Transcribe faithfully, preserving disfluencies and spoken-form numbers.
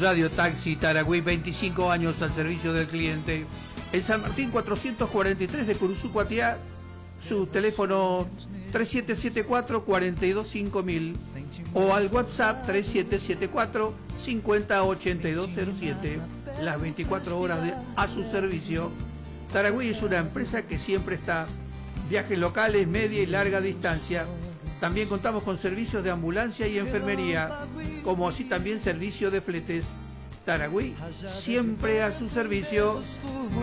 Radio Taxi Taragüí, veinticinco años al servicio del cliente. En San Martín cuatrocientos cuarenta y tres de Curuzú, Cuatiá, su teléfono tres siete siete cuatro, cuatro dos cinco mil o al WhatsApp tres siete siete cuatro, cinco cero ocho dos cero siete, las veinticuatro horas de, a su servicio. Taragüí es una empresa que siempre está, viajes locales, media y larga distancia. También contamos con servicios de ambulancia y enfermería, como así también servicio de fletes. Taragüí, siempre a su servicio.